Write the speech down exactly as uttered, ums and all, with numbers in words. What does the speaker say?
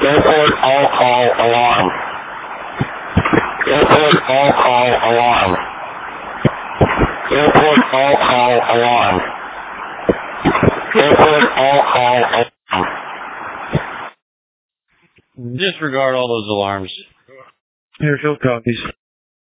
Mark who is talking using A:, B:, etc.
A: Airport all call alarm. Airport all call alarm. Airport all call alarm. Airport all call alarm.
B: Disregard all those alarms.
C: Airfield copies.